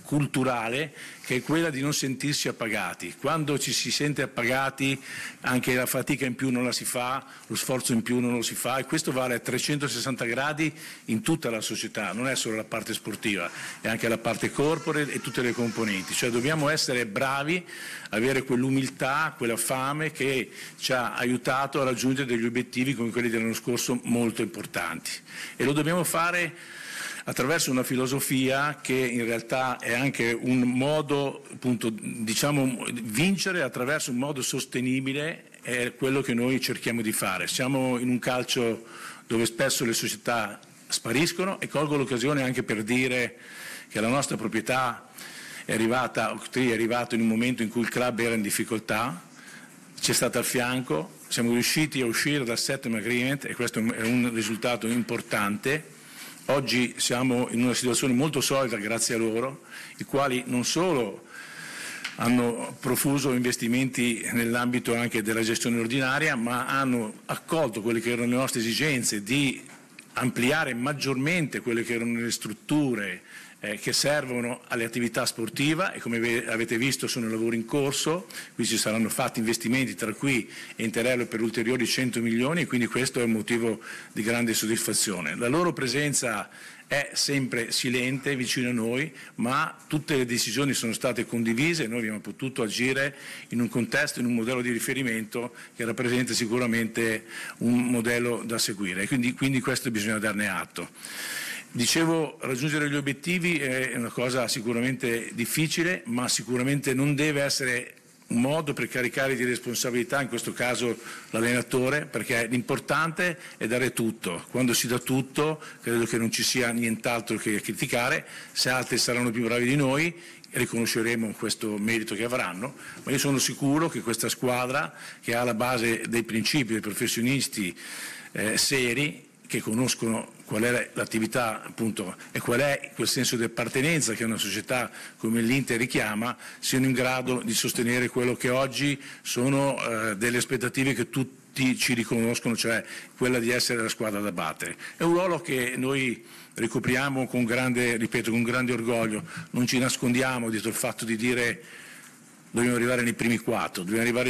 culturale, che è quella di non sentirsi appagati. Quando ci si sente appagati anche la fatica in più non la si fa, lo sforzo in più non lo si fa, e questo vale a 360 gradi in tutta la società, non è solo la parte sportiva, è anche la parte corporate e tutte le componenti. Cioè dobbiamo essere bravi, avere quell'umiltà, quella fame che ci ha aiutato a raggiungere degli obiettivi come quelli dell'anno scorso molto importanti, e lo dobbiamo fare attraverso una filosofia che in realtà è anche un modo, appunto, diciamo, vincere attraverso un modo sostenibile, è quello che noi cerchiamo di fare. Siamo in un calcio dove spesso le società spariscono, e colgo l'occasione anche per dire che la nostra proprietà è arrivato in un momento in cui il club era in difficoltà, ci è stata al fianco, siamo riusciti a uscire dal settlement agreement, e questo è un risultato importante. Oggi siamo in una situazione molto solida grazie a loro, i quali non solo hanno profuso investimenti nell'ambito anche della gestione ordinaria, ma hanno accolto quelle che erano le nostre esigenze di ampliare maggiormente quelle che erano le strutture che servono alle attività sportive, e come avete visto sono lavori in corso, qui ci saranno fatti investimenti tra qui e Interello per ulteriori 100 milioni, e quindi questo è un motivo di grande soddisfazione. La loro presenza è sempre silente vicino a noi, ma tutte le decisioni sono state condivise e noi abbiamo potuto agire in un contesto, in un modello di riferimento che rappresenta sicuramente un modello da seguire, e quindi questo bisogna darne atto. Dicevo, raggiungere gli obiettivi è una cosa sicuramente difficile, ma sicuramente non deve essere un modo per caricare di responsabilità, in questo caso l'allenatore, perché l'importante è dare tutto. Quando si dà tutto credo che non ci sia nient'altro che criticare. Se altri saranno più bravi di noi riconosceremo questo merito che avranno, ma io sono sicuro che questa squadra, che ha alla base dei principi dei professionisti seri, che conoscono qual è l'attività, appunto, e qual è quel senso di appartenenza che una società come l'Inter richiama, siano in grado di sostenere quello che oggi sono delle aspettative che tutti ci riconoscono, cioè quella di essere la squadra da battere. È un ruolo che noi ricopriamo con grande orgoglio, non ci nascondiamo dietro il fatto di dire dobbiamo arrivare nei primi 4,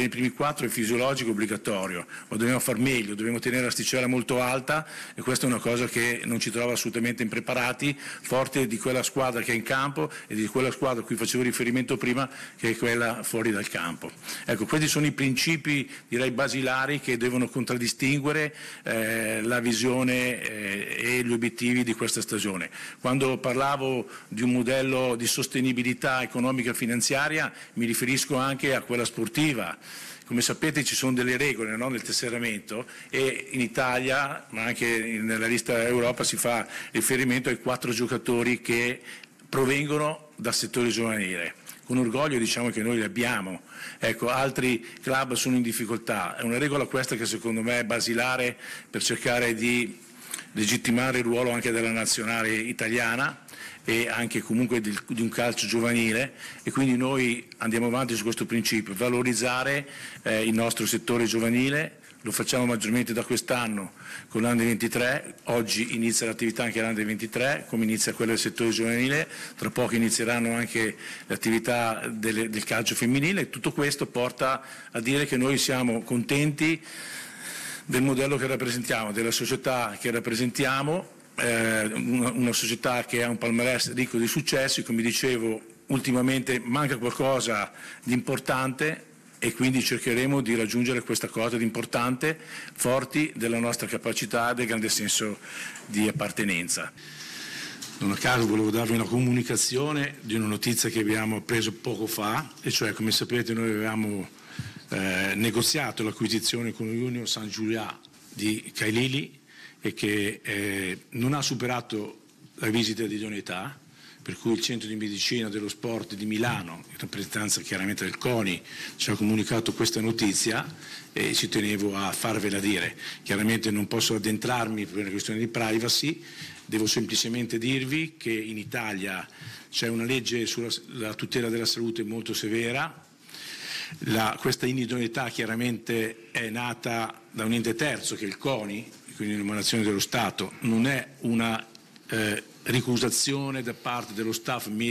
è fisiologico, obbligatorio, ma dobbiamo far meglio, dobbiamo tenere l'asticella molto alta, e questa è una cosa che non ci trova assolutamente impreparati, forte di quella squadra che è in campo e di quella squadra a cui facevo riferimento prima, che è quella fuori dal campo. Ecco, questi sono i principi, direi, basilari che devono contraddistinguere la visione e gli obiettivi di questa stagione. Quando parlavo di un modello di sostenibilità economica e finanziaria, mi riferisco anche a quella sportiva. Come sapete ci sono delle regole, no, nel tesseramento, e in Italia, ma anche nella lista Europa, si fa riferimento ai 4 giocatori che provengono dal settore giovanile. Con orgoglio diciamo che noi li abbiamo. Ecco, altri club sono in difficoltà. È una regola questa che secondo me è basilare per cercare di legittimare il ruolo anche della nazionale italiana e anche comunque di un calcio giovanile, e quindi noi andiamo avanti su questo principio, valorizzare il nostro settore giovanile. Lo facciamo maggiormente da quest'anno con l'Under 23, oggi inizia l'attività anche l'Under 23, come inizia quella del settore giovanile, tra poco inizieranno anche le attività del calcio femminile, e tutto questo porta a dire che noi siamo contenti del modello che rappresentiamo, della società che rappresentiamo, una società che ha un palmarès ricco di successi. Come dicevo, ultimamente manca qualcosa di importante, e quindi cercheremo di raggiungere questa cosa di importante, forti della nostra capacità e del grande senso di appartenenza. Non a caso volevo darvi una comunicazione di una notizia che abbiamo preso poco fa, e cioè, come sapete, noi avevamo negoziato l'acquisizione con l'Union Saint-Gilloise di Cailili, e che non ha superato la visita di idoneità, per cui il centro di medicina dello sport di Milano, in rappresentanza chiaramente del CONI, ci ha comunicato questa notizia, e ci tenevo a farvela dire. Chiaramente non posso addentrarmi per una questione di privacy, devo semplicemente dirvi che in Italia c'è una legge sulla tutela della salute molto severa. Questa inidoneità chiaramente è nata da un ente terzo, che è il CONI, quindi un'emanazione dello Stato, non è una ricusazione da parte dello staff medico